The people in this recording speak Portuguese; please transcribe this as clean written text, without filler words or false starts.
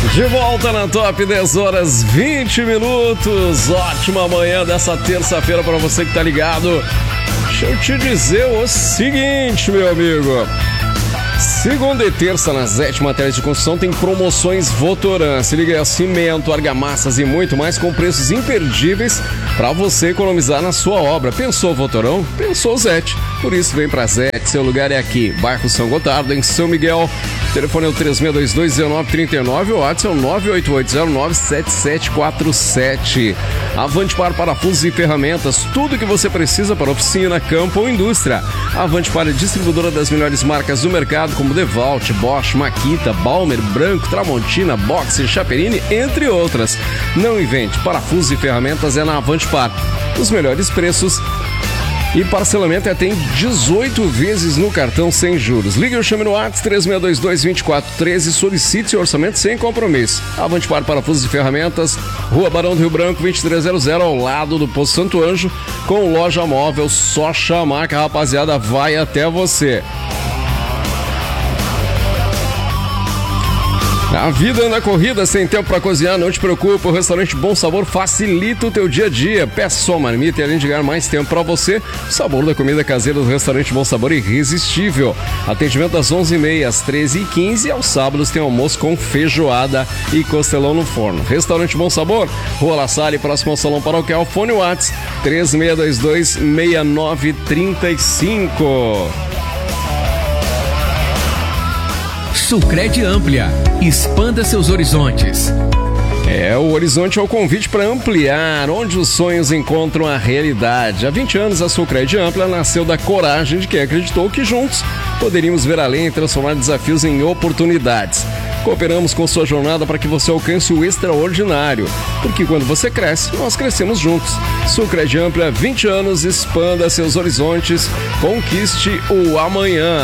De volta na Top 10 horas 20 minutos. Ótima manhã dessa terça-feira para você que tá ligado. Deixa eu te dizer o seguinte, meu amigo. Segunda e terça na Zete Materiais de Construção tem promoções Votoran. Se liga aí, cimento, argamassas e muito mais com preços imperdíveis para você economizar na sua obra. Pensou Votorão? Pensou Zete. Por isso vem pra Zete, seu lugar é aqui, bairro São Gotardo, em São Miguel. O telefone é o 3622-1939 ou WhatsApp é o 988097747. Avantepar Parafusos e Ferramentas, tudo que você precisa para oficina, campo ou indústria. Avantepar é distribuidora das melhores marcas do mercado, como DeWalt, Bosch, Makita, Balmer, Branco, Tramontina, Boxer, Chaperini, entre outras. Não invente, parafusos e ferramentas é na Avantepar. Os melhores preços e parcelamento é até em 18 vezes no cartão sem juros. Ligue ou chame no WhatsApp 3622-2413 e solicite seu orçamento sem compromisso. Avantepar Parafusos e Ferramentas, Rua Barão do Rio Branco, 2300, ao lado do Posto Santo Anjo, com loja móvel. Só chamar que a rapaziada vai até você. A vida anda corrida, sem tempo para cozinhar, não te preocupa, o restaurante Bom Sabor facilita o teu dia a dia. Peça sua marmita e além de ganhar mais tempo para você, o sabor da comida caseira do restaurante Bom Sabor é irresistível. Atendimento das 11h30 às 13h15 e aos sábados tem almoço com feijoada e costelão no forno. Restaurante Bom Sabor, Rua La Salle, próximo ao Salão Paroquial, fone WhatsApp 3622-6935. Sucred Amplia, expanda seus horizontes. O horizonte é o convite para ampliar, onde os sonhos encontram a realidade. Há 20 anos, a Sucred Amplia nasceu da coragem de quem acreditou que juntos poderíamos ver além e transformar desafios em oportunidades. Cooperamos com sua jornada para que você alcance o extraordinário, porque quando você cresce, nós crescemos juntos. Sucred Amplia, 20 anos, expanda seus horizontes, conquiste o amanhã.